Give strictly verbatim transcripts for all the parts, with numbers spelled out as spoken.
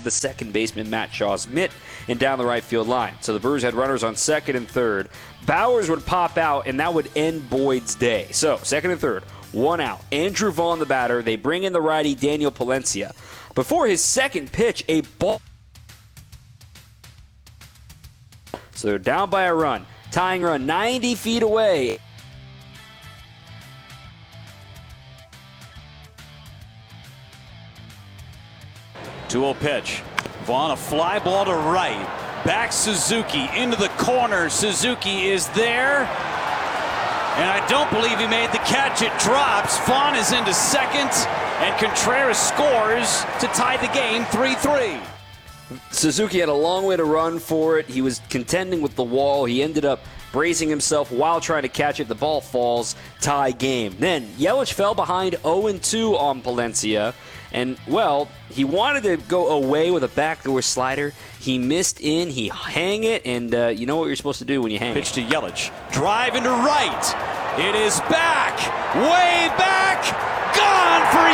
the second baseman Matt Shaw's mitt and down the right field line. So the Brewers had runners on second and third. Bowers would pop out, and that would end Boyd's day. So second and third, one out. Andrew Vaughn, the batter. They bring in the righty Daniel Palencia. Before his second pitch, a ball. So they're down by a run. Tying run ninety feet away. two oh pitch. Vaughn, a fly ball to right. Back Suzuki into the corner. Suzuki is there. And I don't believe he made the catch. It drops. Vaughn is into second. And Contreras scores to tie the game three three. Suzuki had a long way to run for it. He was contending with the wall. He ended up bracing himself while trying to catch it. The ball falls, tie game. Then Yelich fell behind oh and two on Palencia. And, well, he wanted to go away with a backdoor slider. He missed in. He hang it, and uh, you know what you're supposed to do when you hang Pitch it. to Yelich. Drive into right. It is back. Way back. Gone for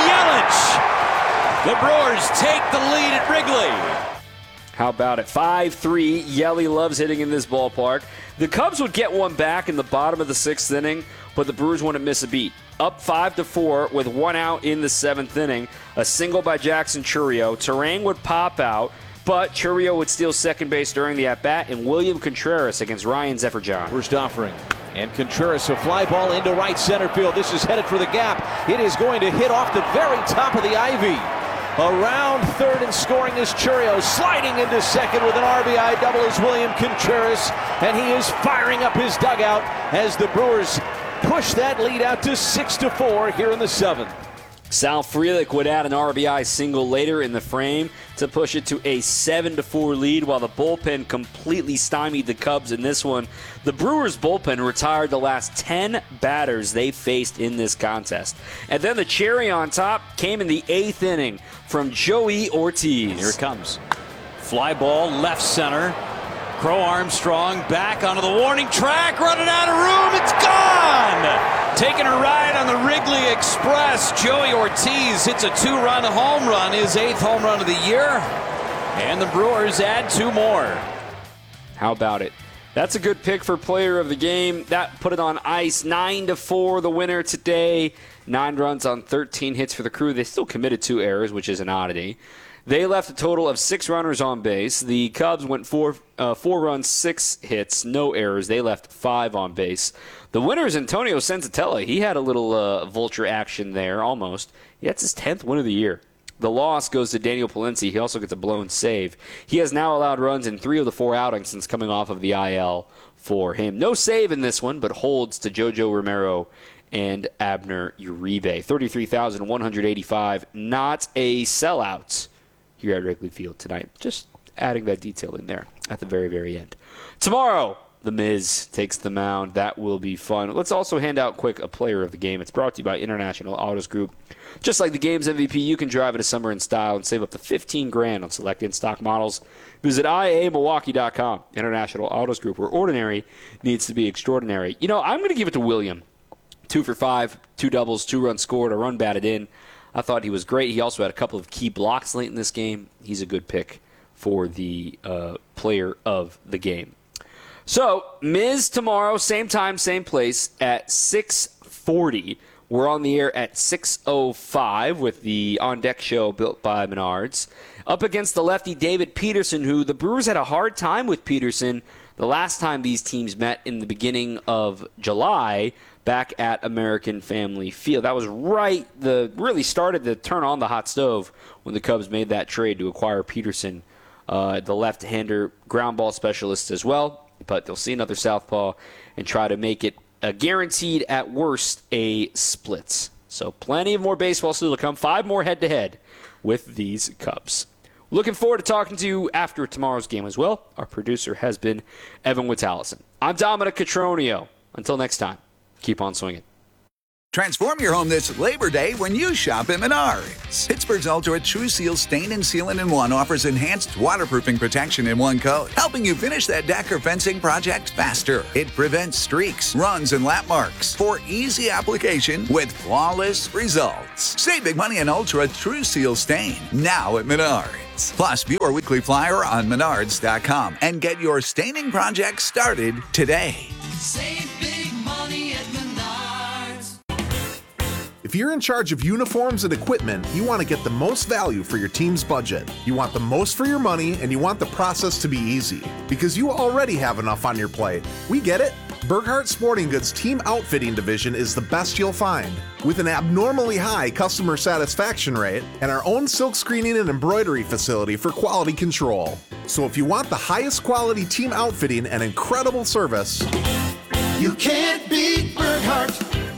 Yelich. The Brewers take the lead at Wrigley. How about it? five three. Yelly loves hitting in this ballpark. The Cubs would get one back in the bottom of the sixth inning, but the Brewers wouldn't miss a beat. Up five to four with one out in the seventh inning. A single by Jackson Chourio. Terang would pop out, but Chourio would steal second base during the at-bat, and William Contreras against Ryan Zefferjohn. First offering. And Contreras, a fly ball into right center field. This is headed for the gap. It is going to hit off the very top of the ivy. Around third and scoring is Chourio. Sliding into second with an R B I double is William Contreras. And he is firing up his dugout as the Brewers push that lead out to six to four here in the seventh. Sal Frelick would add an R B I single later in the frame to push it to a seven to four lead, while the bullpen completely stymied the Cubs in this one. The Brewers' bullpen retired the last ten batters they faced in this contest. And then the cherry on top came in the eighth inning from Joey Ortiz. Here it comes. Fly ball left center. Crow Armstrong back onto the warning track, running out of room. It's gone! Taking a ride on the Wrigley Express, Joey Ortiz hits a two-run home run, his eighth home run of the year. And the Brewers add two more. How about it? That's a good pick for player of the game. That put it on ice. nine to four, the winner today. Nine runs on thirteen hits for the Crew. They still committed two errors, which is an oddity. They left a total of six runners on base. The Cubs went four, uh, four runs, six hits, no errors. They left five on base. The winner is Antonio Senzatella. He had a little uh, vulture action there, almost. That's his tenth win of the year. The loss goes to Daniel Palencia. He also gets a blown save. He has now allowed runs in three of the four outings since coming off of the I L for him. No save in this one, but holds to JoJo Romero and Abner Uribe. thirty-three thousand one hundred eighty-five. Not a sellout here at Wrigley Field tonight. Just adding that detail in there at the very, very end. Tomorrow, The Miz takes the mound. That will be fun. Let's also hand out quick a player of the game. It's brought to you by International Autos Group. Just like the game's M V P, you can drive it a summer in style and save up to fifteen grand on select in-stock models. Visit I A Milwaukee dot com. International Autos Group, where ordinary needs to be extraordinary. You know, I'm going to give it to William. Two for five, two doubles, two runs scored, a run batted in. I thought he was great. He also had a couple of key blocks late in this game. He's a good pick for the uh, player of the game. So, Miz tomorrow, same time, same place at six forty. We're on the air at six oh five with the On Deck show built by Menards. Up against the lefty David Peterson, who the Brewers had a hard time with Peterson the last time these teams met in the beginning of July back at American Family Field. That was right, the really started to turn on the hot stove when the Cubs made that trade to acquire Peterson, uh, the left-hander ground ball specialist as well. But they'll see another southpaw and try to make it a guaranteed, at worst, a split. So plenty of more baseball still to come. Five more head-to-head with these Cubs. Looking forward to talking to you after tomorrow's game as well. Our producer has been Evan Witalison. I'm Dominic Cotroneo. Until next time, keep on swinging. Transform your home this Labor Day when you shop at Menards. Pittsburgh's Ultra True Seal Stain and Sealant in One offers enhanced waterproofing protection in one coat, helping you finish that deck or fencing project faster. It prevents streaks, runs, and lap marks for easy application with flawless results. Save big money on Ultra True Seal Stain now at Menards. Plus, view our weekly flyer on menards dot com and get your staining project started today. Save big money at Menards. If you're in charge of uniforms and equipment, you want to get the most value for your team's budget. You want the most for your money, and you want the process to be easy. Because you already have enough on your plate. We get it. Burghardt Sporting Goods Team Outfitting Division is the best you'll find. With an abnormally high customer satisfaction rate and our own silk screening and embroidery facility for quality control. So if you want the highest quality team outfitting and incredible service, You can't beat Burghardt.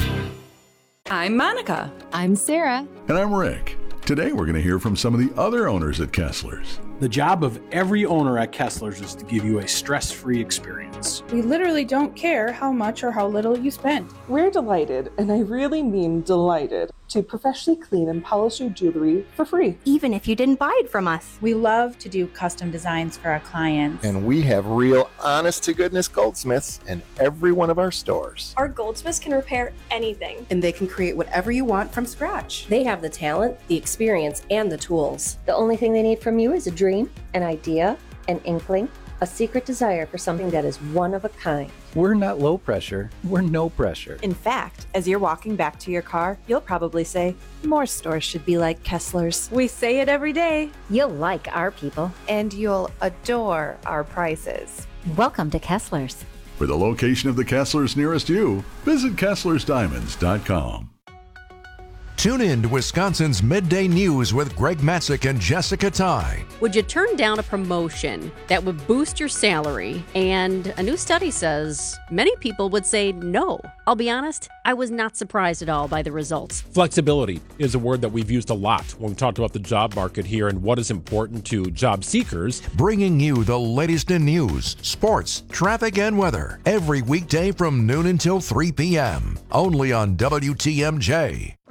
I'm Monica. I'm Sarah. And I'm Rick. Today we're going to hear from some of the other owners at Kessler's. The job of every owner at Kessler's is to give you a stress-free experience. We literally don't care how much or how little you spend. We're delighted, and I really mean delighted, to professionally clean and polish your jewelry for free. Even if you didn't buy it from us. We love to do custom designs for our clients. And we have real honest-to-goodness goldsmiths in every one of our stores. Our goldsmiths can repair anything. And they can create whatever you want from scratch. They have the talent, the experience, and the tools. The only thing they need from you is a dream, an idea, an inkling, a secret desire for something that is one of a kind. We're not low pressure, we're no pressure. In fact, as you're walking back to your car, you'll probably say, more stores should be like Kessler's. We say it every day. You'll like our people. And you'll adore our prices. Welcome to Kessler's. For the location of the Kessler's nearest you, visit Kesslers Diamonds dot com. Tune in to Wisconsin's Midday News with Greg Matzik and Jessica Ty. Would you turn down a promotion that would boost your salary? And a new study says many people would say no. I'll be honest, I was not surprised at all by the results. Flexibility is a word that we've used a lot when we talked about the job market here and what is important to job seekers. Bringing you the latest in news, sports, traffic, and weather every weekday from noon until three p.m. Only on W T M J.